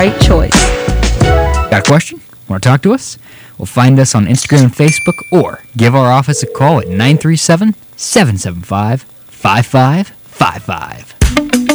right choice. Got a question? Want to talk to us? Well, find us on Instagram and Facebook or give our office a call at 937 775 5555.